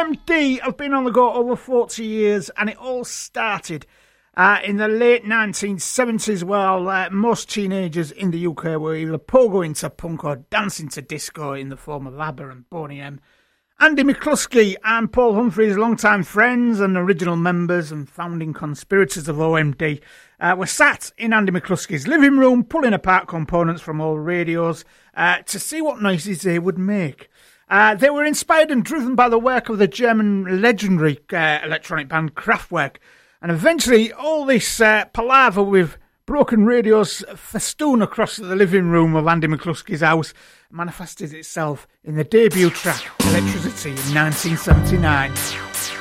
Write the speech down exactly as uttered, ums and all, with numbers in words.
M D have been on the go over forty years, and it all started uh, in the late nineteen seventies, while uh, most teenagers in the U K were either pogoing to punk or dancing to disco in the form of ABBA and Boney M. Andy McCluskey and Paul Humphreys, longtime friends and original members and founding conspirators of O M D, uh, were sat in Andy McCluskey's living room pulling apart components from old radios uh, to see what noises they would make. Uh, they were inspired and driven by the work of the German legendary uh, electronic band Kraftwerk, and eventually all this uh, palaver with broken radios festoon across the living room of Andy McCluskey's house manifested itself in the debut track Electricity in nineteen seventy-nine.